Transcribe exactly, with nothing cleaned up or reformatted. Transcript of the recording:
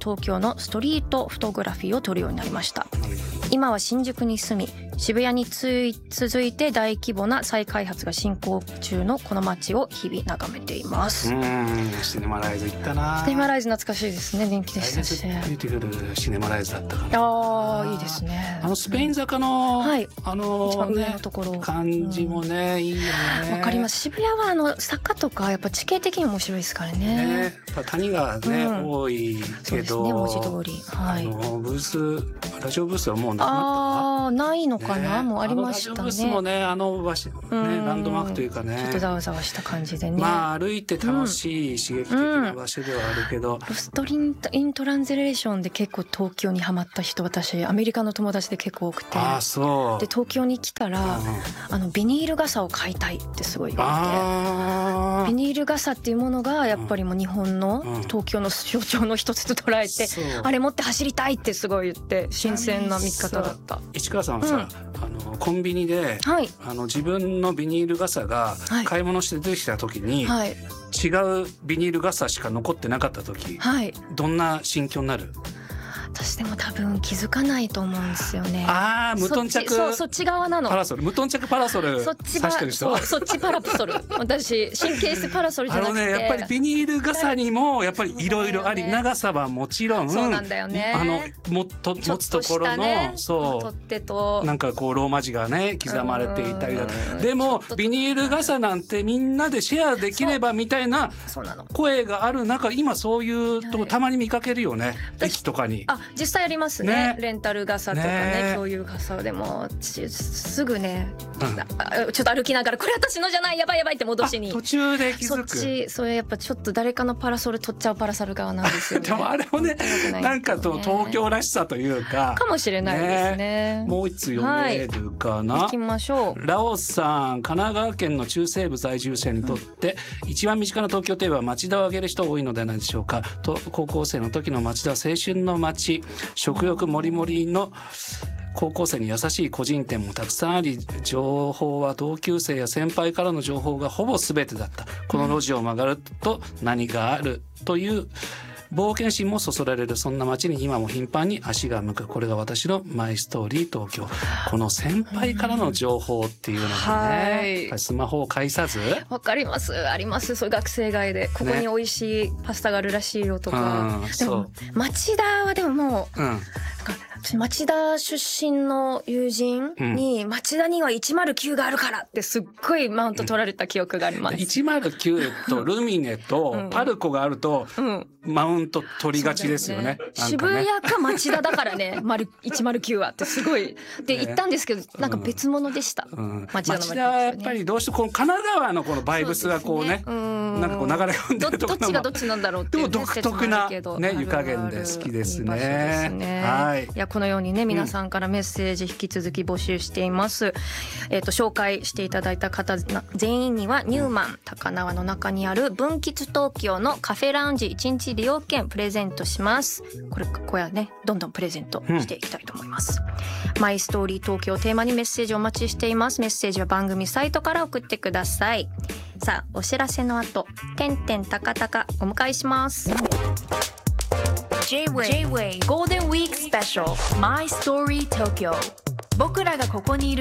東京のストリートフォトグラフィーを撮るようになりました。今は新宿に住み、渋谷につ続いて大規模な再開発が進行中のこの街を日々眺めています。 うん、シネマライズ行ったな。 シネマライズ懐かしいですね。元気でしたし。 ビューティフルシネマライズだったかな。 ああ、いいですね。 あのスペイン坂の、 うん、はい、 あの、 一番上のところ、 ね、感じもね、うん、いいよね。 わかります。渋谷はあの坂とかやっぱ地形的に面白いですからね。 ね、やっぱ谷がね、うん、多いけど、そうですね、文字通り。はい。あのブース、ラジオブースはもうなくなったか。 ああ、ないのかな、ね、もうありましたね。 ラジオブースもね、あの場所、ね、ランドマークというかね、 ちょっとざわざわした感じでね。 まあ歩いて楽しい、刺激的な場所ではあるけど、うん、 ロストリンイントランゼレーションで結構東京にハマった人、私アメリカの友達で結構多くて、 あ、そうで東京に来たら、うん、あのビニール傘を買いたいってすごい言われて、ビニール傘っていうものがやっぱりもう日本の東京の象徴の一つと捉えて、うん、あれ持って走りたいってすごい言って新鮮な見方だった。 市川さんはさ、うん、あのコンビニで、はい、あの自分のビニール傘が買い物して出てきた時に、はい、違うビニール傘しか残ってなかった時、はい、どんな心境になる？ 私でも多分気づかないと思うんですよね。 ああ、無頓着、 そう、そっち側なの。 パラソル、無頓着パラソル、 そっちば、そう、そっちパラソル。私神経質パラソルじゃなくて、あのね、 やっぱりビニール傘にもやっぱりいろいろあり、ね、長さはもちろん、 そうなんだよね。 あのもと持つところの、ね、そう、 取っ手となんかこうローマ字がね刻まれていたりだ。でもビニール傘なんてみんなでシェアできればみたいな声がある中、今そういうとこたまに見かけるよね。駅とかに。 あ、実際ありますね。ね、レンタル傘とかね、共有傘でもすぐね、うん、ちょっと歩きながらこれ私のじゃない、やばいやばいって戻しに、 途中で気づく。 そっち、それやっぱちょっと誰かのパラソル取っちゃうパラソル側なんですよね。 でもあれもね、なんかと東京らしさというかかもしれないですね。 もう一つ読めるかな、 はい、行きましょう。 ラオさん、神奈川県の中西部在住者にとって、うん、一番身近な東京といえば町田を挙げる人多いのではないでしょうか。と高校生の時の町田は青春の街、食欲もりもりの高校生に優しい個人店もたくさんあり、情報は同級生や先輩からの情報がほぼ全てだった。この路地を曲がると何があるという冒険心もそそられる、そんな街に今も頻繁に足が向く。これが私のマイストーリー東京。この先輩からの情報っていうのがね、はい、スマホを介さず、 わかります、あります。そういう学生街でここに美味しいパスタがあるらしいよとか、ね、うん、でも町田はでももう、うん、町田出身の友人に、うん、町田にはいちまるきゅうがあるからってすっごいマウント取られた記憶があります。 いちまるきゅうとルミネとパルコがあると、うん、マウント取りがちですよ ね, よね。 渋谷か町田だからねいちまるきゅうはってすごいで言ったんですけど、なんか別物でした、うん、 町田の町田はやっぱりどうしてこの神奈川のこのバイブスがこう ね, うねうんなんかこう流れ込んでるところもど, どっちがどっちなんだろうっていう、ね、 でも独特な、ね、湯加減で好きですね。いいですね。 はい、いやこのようにね皆さんからメッセージ引き続き募集しています、うんえー、と紹介していただいた方全員にはニューマン高輪の中にある分吉東京のカフェラウンジいちにち利用券プレゼントします。これこれはねどんどんプレゼントしていきたいと思います、うん、マイストーリー東京をテーマにメッセージをお待ちしています。メッセージは番組サイトから送ってください。さあお知らせの後てんてんたかたかお迎えします。 J-Way ゴールデンウィークスペシャル My Story Tokyo。 僕らがここにいる